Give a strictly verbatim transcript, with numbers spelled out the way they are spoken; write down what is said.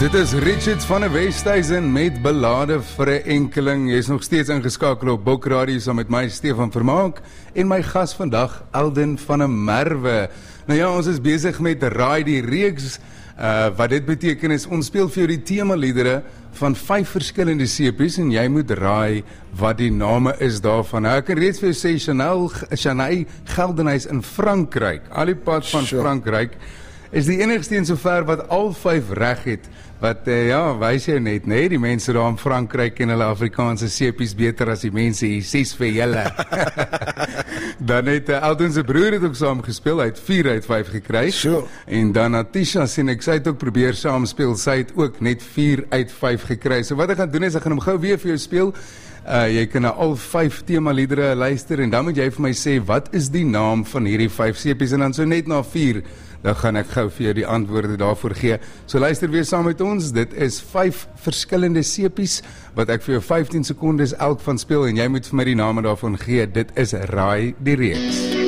Dit is Richard van der Westhuizen met Belade vir 'n enkeling. Jy is nog steeds ingeskakel op Bok Radio saam met my Stefan Vermaak en my gas vandag Alden van der Merwe. Nou ja, ons is besig met Raai die Reeks. Uh, wat dit beteken is, ons speel vir jou die themaliedere van vyf verskillende sepies en jy moet raai wat die name is daarvan. Nou, ek kan reeds vir jou sê, Chanel, Chanel Geldenhuys in Frankryk, al die pad van sure. Frankryk, is die enigste een sover wat al vyf reg het, wat, uh, ja, wys jy net, nee, die mense daar in Frankryk en hulle Afrikaanse sepies beter as die mense hier, ses vir julle. Dan het uh, Alden se broer het ook saam gespeel, hy het vier uit vyf gekry, sure. En dan Natisha sien ek, sy het ook probeer saam speel, sy het ook net vier uit vyf gekry. So wat ek gaan doen is, ek gaan hom gou weer vir jou speel. Uh, jy kan na al vyf themaliedere luister en dan moet jy vir my sê, wat is die naam van hierdie vyf sepies, en dan so net na vier, dan gaan ek gou vir jou die antwoorde daarvoor gee. So luister weer saam met ons, dit is vyf verskillende sepies, wat ek vir jou vyftien sekondes elk van speel, en jy moet vir my die name daarvan gee. Dit is Raai die Reeks.